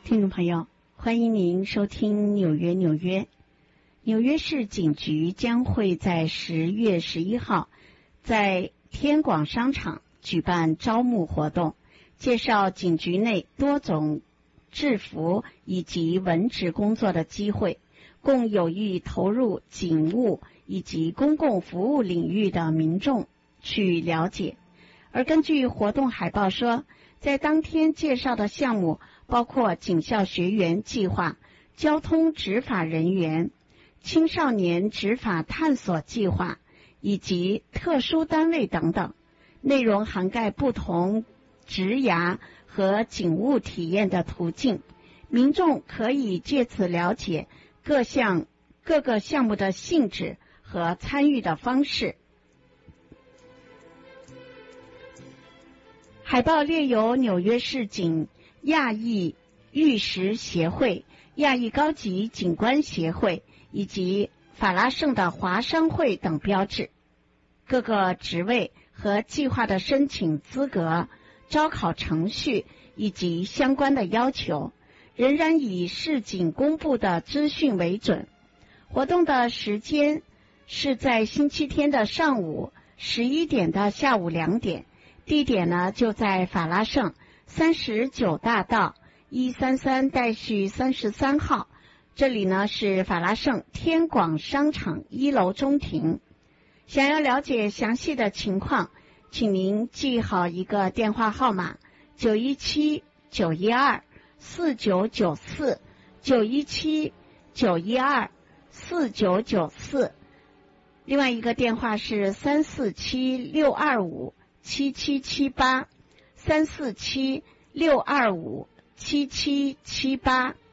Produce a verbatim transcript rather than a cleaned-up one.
听众朋友，欢迎您收听纽约纽约。纽约市警局将会在十月十一号在天广商场举办招募活动，介绍警局内多种制服以及文职工作的机会，供有意投入警务以及公共服务领域的民众去了解。而根据活动海报说，在当天介绍的项目包括警校学员计划、交通执法人员、青少年执法探索计划以及特殊单位等等，内容涵盖不同职涯和警务体验的途径，民众可以借此了解各项各个项目的性质和参与的方式。海报列有纽约市警、亚裔御史协会、亚裔高级警官协会以及法拉盛的华商会等标志。各个职位和计划的申请资格、招考程序以及相关的要求，仍然以市警公布的资讯为准。活动的时间是在星期天的上午十一点到下午两点，地点呢就在法拉盛三十九大道一三三三十三号，这里呢是法拉盛天广商场一楼中庭。想要了解详细的情况，请您记好一个电话号码九一七九一二四九九四 九一七九一二四九九四，另外一个电话是三四七六二五七七七八 三四七六二五七七七八。